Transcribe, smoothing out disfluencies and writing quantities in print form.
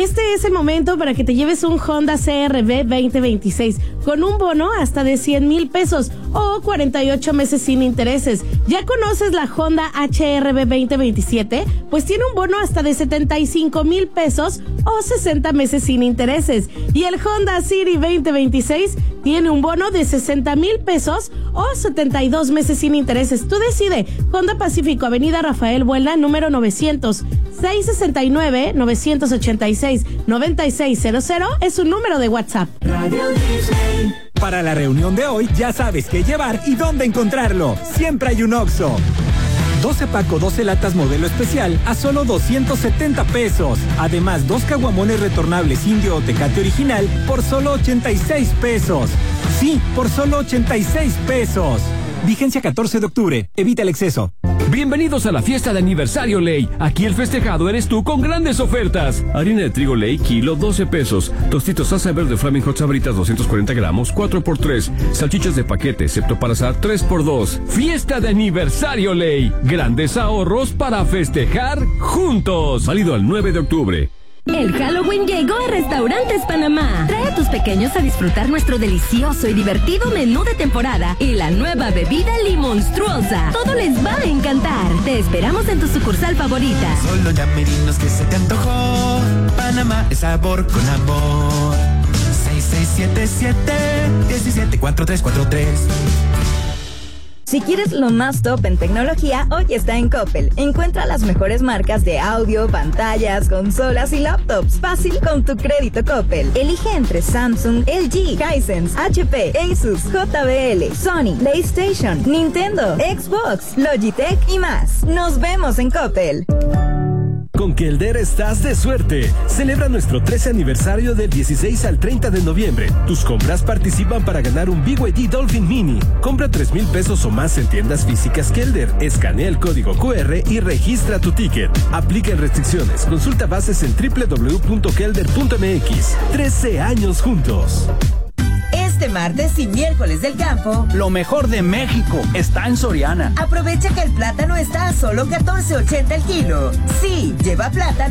Este es el momento para que te lleves un Honda CR-V 2026 con un bono hasta de 100,000 pesos o 48 meses sin intereses. ¿Ya conoces la Honda HR-V 2027? Pues tiene un bono hasta de 75,000 pesos o 60 meses sin intereses. Y el Honda City 2026 tiene un bono de 60,000 pesos o 72 meses sin intereses. Tú decide. Honda Pacífico, Avenida Rafael Buelna, número 900, 669-986-9600 es su número de WhatsApp. Para la reunión de hoy ya sabes qué llevar y dónde encontrarlo. Siempre hay un Oxxo. 12 paco, 12 latas modelo especial a solo 270 pesos. Además, 2 caguamones retornables Indio o Tecate original por solo 86 pesos. Sí, por solo 86 pesos. Vigencia 14 de octubre. Evita el exceso. Bienvenidos a la fiesta de aniversario Ley. Aquí el festejado eres tú con grandes ofertas. Harina de trigo Ley, kilo, 12 pesos. Tostitos salsa verde Flaming Hot Sabritas, 240 gramos, 4x3. Salchichas de paquete, excepto para asar, 3x2. Fiesta de aniversario Ley. Grandes ahorros para festejar juntos. Válido al 9 de octubre. El Halloween llegó a Restaurantes Panamá. Trae a tus pequeños a disfrutar nuestro delicioso y divertido menú de temporada y la nueva bebida Limonstruosa. Todo les va a encantar. Te esperamos en tu sucursal favorita. Solo llamerinos que se te antojó. Panamá es sabor con amor. 6677-174343. Si quieres lo más top en tecnología, hoy está en Coppel. Encuentra las mejores marcas de audio, pantallas, consolas y laptops. Fácil con tu crédito Coppel. Elige entre Samsung, LG, Hisense, HP, Asus, JBL, Sony, PlayStation, Nintendo, Xbox, Logitech y más. Nos vemos en Coppel. Con Kelder estás de suerte. Celebra nuestro 13 aniversario del 16 al 30 de noviembre. Tus compras participan para ganar un BYD Dolphin Mini. Compra 3,000 pesos o más en tiendas físicas Kelder. Escanea el código QR y registra tu ticket. Apliquen restricciones. Consulta bases en www.kelder.mx. 13 años juntos. Este martes y miércoles del campo, lo mejor de México está en Soriana. Aprovecha que el plátano está a solo $14.80 el kilo. Sí, lleva plátano